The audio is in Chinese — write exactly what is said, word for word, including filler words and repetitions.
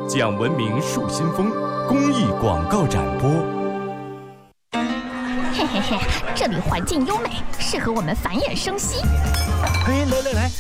讲文明树新风公益广告展播。 嘿嘿嘿，这里环境优美，适合我们繁衍生息。 哎，来来来，